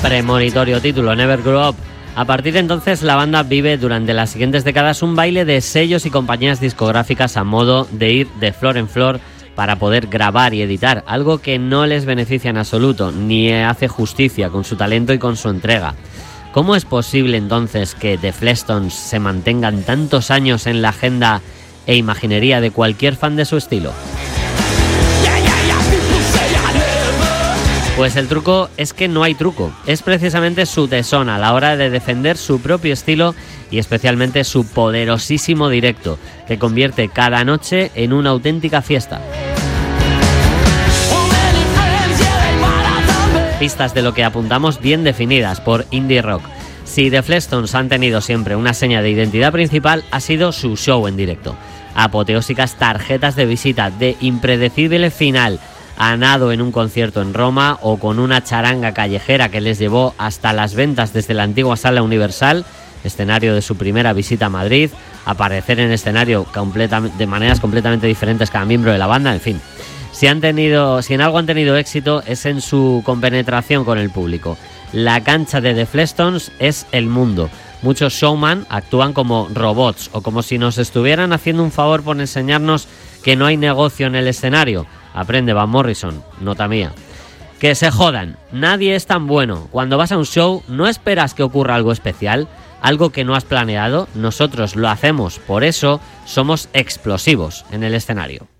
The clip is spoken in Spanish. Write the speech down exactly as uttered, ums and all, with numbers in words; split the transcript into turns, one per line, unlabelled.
premonitorio título Never Grow Up. A partir de entonces, la banda vive durante las siguientes décadas un baile de sellos y compañías discográficas a modo de ir de flor en flor para poder grabar y editar, algo que no les beneficia en absoluto, ni hace justicia con su talento y con su entrega. ¿Cómo es posible entonces que The Flintstones se mantengan tantos años en la agenda e imaginería de cualquier fan de su estilo? Pues el truco es que no hay truco, es precisamente su tesón a la hora de defender su propio estilo y especialmente su poderosísimo directo, que convierte cada noche en una auténtica fiesta. Pistas de lo que apuntamos bien definidas por Indie Rock. Si The Flintstones han tenido siempre una seña de identidad principal, ha sido su show en directo. Apoteósicas tarjetas de visita de impredecible final, a nado en un concierto en Roma o con una charanga callejera que les llevó hasta las ventas desde la antigua Sala Universal, escenario de su primera visita a Madrid, aparecer en escenario de maneras completamente diferentes cada miembro de la banda, en fin. Si han tenido, si en algo han tenido éxito es en su compenetración con el público. La cancha de The Flintstones es el mundo. Muchos showman actúan como robots o como si nos estuvieran haciendo un favor por enseñarnos que no hay negocio en el escenario. Aprende Van Morrison, nota mía. Que se jodan, nadie es tan bueno. Cuando vas a un show no esperas que ocurra algo especial, algo que no has planeado. Nosotros lo hacemos, por eso somos explosivos en el escenario.